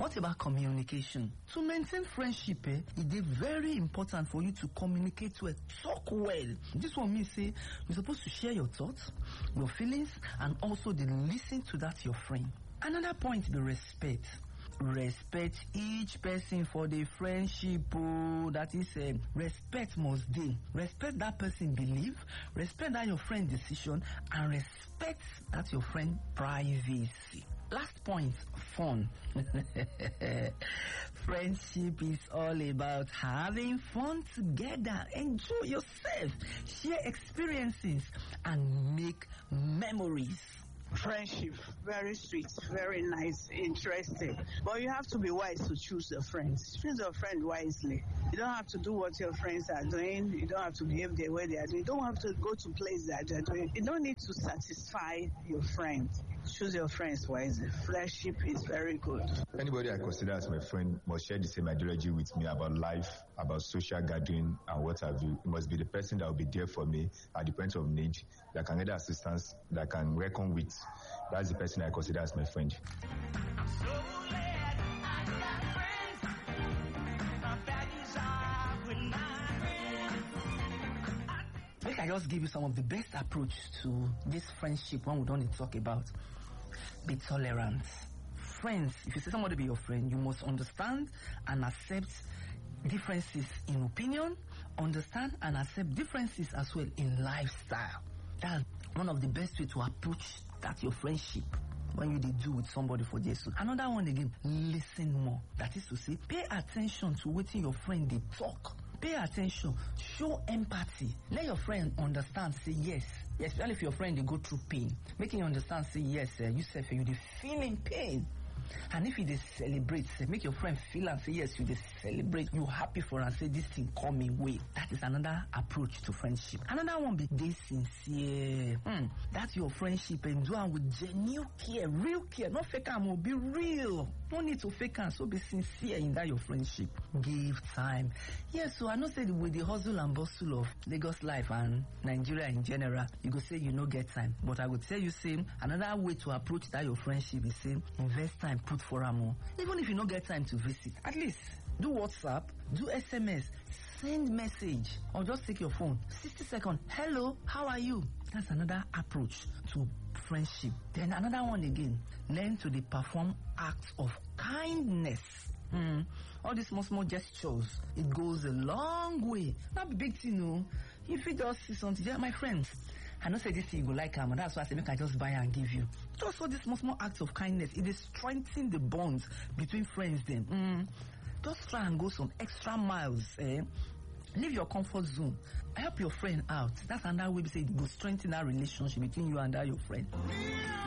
What about communication? To maintain friendship, it is very important for you to communicate well, talk well. This one means say you're supposed to share your thoughts, your feelings, and also the listen to that your friend. Another point be respect. Respect each person for the friendship. That is, respect must be. Respect that person belief, respect that your friend decision, and respect that your friend privacy. Last point, fun. Friendship is all about having fun together. Enjoy yourself, share experiences, and make memories. Friendship, very sweet, very nice, interesting. But you have to be wise to choose your friends. Choose your friend wisely. You don't have to do what your friends are doing. You don't have to behave the way they are doing. You don't have to go to places that they are doing. You don't need to satisfy your friends. Choose your friends wisely. Friendship is very good. Anybody I consider as my friend must share the same ideology with me about life, about social gathering, and what have you. It must be the person that will be there for me at the point of need, that can get assistance, that can reckon with. That's the person I consider as my friend. Make I just give you some of the best approach to this friendship one we don't talk about. Be tolerant. Friends, if you say somebody be your friend, you must understand and accept differences in opinion, understand and accept differences as well in lifestyle. That's one of the best way to approach that your friendship when you do with somebody for Jesus. Another one again, listen more. That is to say, pay attention to what your friend they talk. Pay attention, show empathy. Let your friend understand, say yes. Especially if your friend they go through pain. Making you understand, say yes, you say you they feeling pain. And if you they celebrate, say, make your friend feel and say yes, you they celebrate, you happy for and say this thing coming way. That is another approach to friendship. Another one be they sincere. That's your friendship and do it with genuine care, real care, not fake am, be real. No need to fake am, so be sincere in that your friendship. Give time. Yes, so I know say with the hustle and bustle of Lagos life and Nigeria in general, you go say you no get time. But I would tell you say another way to approach that your friendship is say invest time, put for more. Even if you don't get time to visit, at least do WhatsApp, do SMS, send message, or just take your phone. 60 seconds. Hello, how are you? That's another approach to friendship. Then another one again, learn to perform acts of kindness. All these small gestures, it goes a long way. Not a big thing, no. If you just see something, yeah, my friends, I know say this thing you go like and that's why I say make I just buy and give you. Just for this small acts of kindness, it is strengthening the bonds between friends then. Just try and go some extra miles, Leave your comfort zone. Help your friend out. That's another way we say it will strengthen that relationship between you and that your friend.